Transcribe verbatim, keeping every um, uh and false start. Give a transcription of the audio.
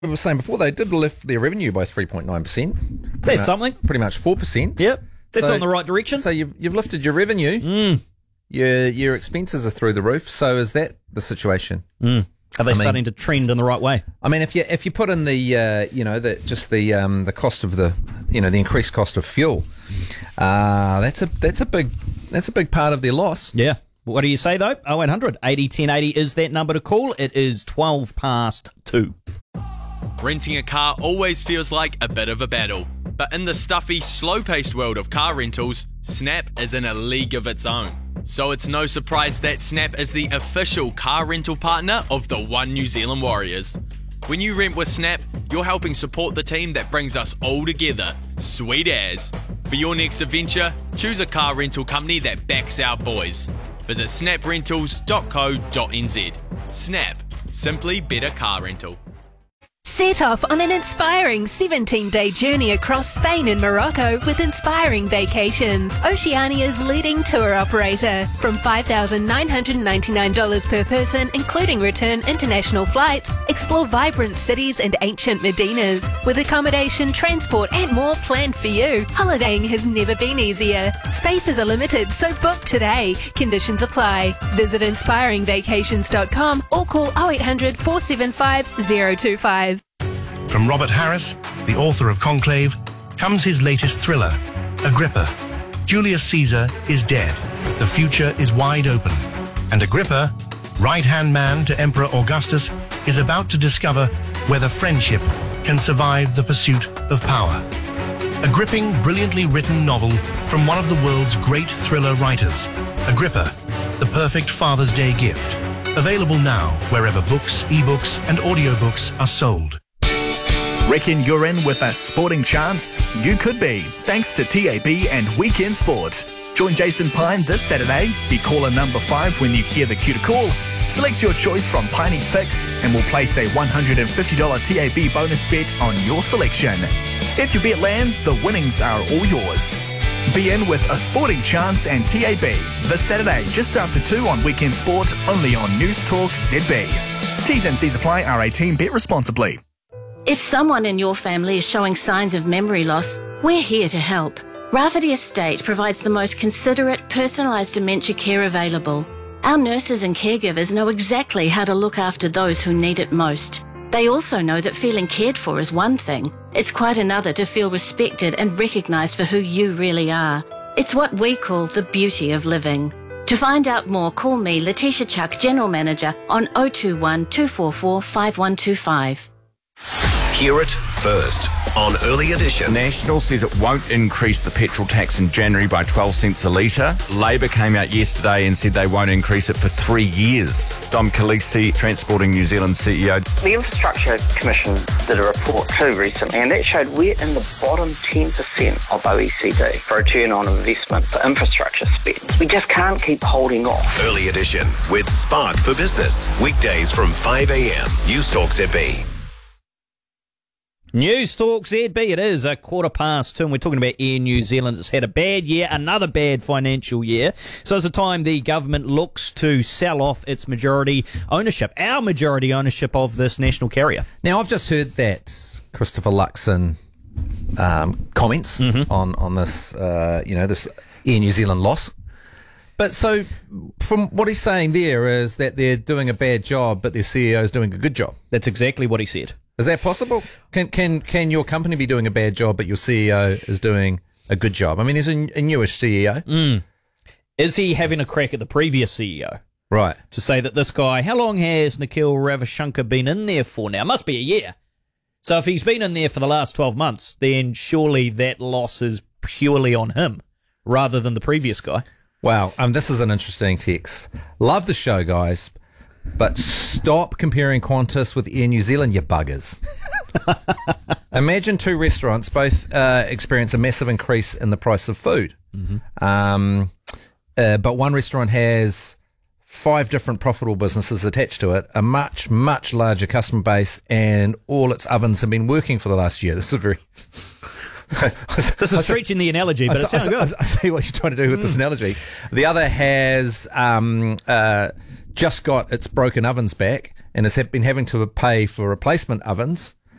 we were saying before, they did lift their revenue by three point nine percent. That's something. Pretty much four percent. Yep. That's So- on the right direction. So you've, you've lifted your revenue. Mm. Your your expenses are through the roof. So is that the situation? Mm. Are they I mean- starting to trend in the right way? I mean, if you if you put in the uh, you know the just the um, the cost of the you know the increased cost of fuel, uh, that's a that's a big that's a big part of their loss. Yeah. What do you say, though? oh eight hundred eighty ten eighty is that number to call. It is twelve past two. Renting a car always feels like a bit of a battle. But in the stuffy, slow-paced world of car rentals, Snap is in a league of its own. So it's no surprise that Snap is the official car rental partner of the One New Zealand Warriors. When you rent with Snap, you're helping support the team that brings us all together. Sweet as. For your next adventure, choose a car rental company that backs our boys. Visit snap rentals dot co dot n z. Snap. Simply better car rental. Set off on an inspiring seventeen-day journey across Spain and Morocco with Inspiring Vacations, Oceania's leading tour operator. From five thousand nine hundred ninety-nine dollars per person, including return international flights, explore vibrant cities and ancient medinas. With accommodation, transport and more planned for you, holidaying has never been easier. Spaces are limited, so book today. Conditions apply. Visit inspiring vacations dot com or call oh eight hundred four seven five oh two five. From Robert Harris, the author of Conclave, comes his latest thriller, Agrippa. Julius Caesar is dead. The future is wide open. And Agrippa, right-hand man to Emperor Augustus, is about to discover whether friendship can survive the pursuit of power. A gripping, brilliantly written novel from one of the world's great thriller writers. Agrippa, the perfect Father's Day gift. Available now wherever books, ebooks and audiobooks are sold. Reckon you're in with a sporting chance? You could be, thanks to T A B and Weekend Sports. Join Jason Pine this Saturday. Be caller number five when you hear the cue to call. Select your choice from Piney's picks and we'll place a one hundred fifty dollars T A B bonus bet on your selection. If your bet lands, the winnings are all yours. Be in with a sporting chance and T A B this Saturday just after two on Weekend Sports, only on News Talk Z B. T's and C's apply. R eighteen. Bet responsibly. If someone in your family is showing signs of memory loss, we're here to help. Rafferty Estate provides the most considerate, personalised dementia care available. Our nurses and caregivers know exactly how to look after those who need it most. They also know that feeling cared for is one thing. It's quite another to feel respected and recognised for who you really are. It's what we call the beauty of living. To find out more, call me, Letitia Chuck, General Manager, on oh two one, two four four, five one two five. Hear it first on Early Edition. National says it won't increase the petrol tax in January by twelve cents a litre. Labor came out yesterday and said they won't increase it for three years. Dom Khaleesi, Transporting New Zealand C E O. The Infrastructure Commission did a report too recently, and that showed we're in the bottom ten percent of O E C D for return on investment for infrastructure spend. We just can't keep holding off. Early Edition with Spark for Business. Weekdays from five a.m. News Talk Z B. News Talk Z B, it is a quarter past two and we're talking about Air New Zealand. It's had a bad year, another bad financial year. So it's a time the government looks to sell off its majority ownership, our majority ownership of this national carrier. Now, I've just heard that Christopher Luxon um, comments mm-hmm. on, on this, uh, you know, this Air New Zealand loss. But so from what he's saying there is that they're doing a bad job, but their C E O is doing a good job. That's exactly what he said. Is that possible? Can can can your company be doing a bad job, but your C E O is doing a good job? I mean, he's a, a newish C E O. Mm. Is he having a crack at the previous C E O? Right. To say that this guy, how long has Nikhil Ravichandran been in there for now? Must be a year. So if he's been in there for the last twelve months, then surely that loss is purely on him rather than the previous guy. Wow. Um, this is an interesting text. Love the show, guys. But stop comparing Qantas with Air New Zealand, you buggers. Imagine two restaurants both uh, experience a massive increase in the price of food. Mm-hmm. Um, uh, but one restaurant has five different profitable businesses attached to it, a much, much larger customer base, and all its ovens have been working for the last year. This is very... This is stretching the analogy, but I, it's I, sounding I, good. I see what you're trying to do with mm. this analogy. The other has... Um, uh, just got its broken ovens back and has been having to pay for replacement ovens